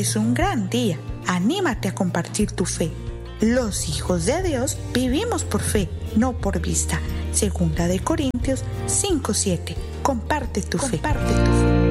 es un gran día. Anímate a compartir tu fe. Los hijos de Dios vivimos por fe, no por vista. 2 Corintios 5:7. Comparte tu fe.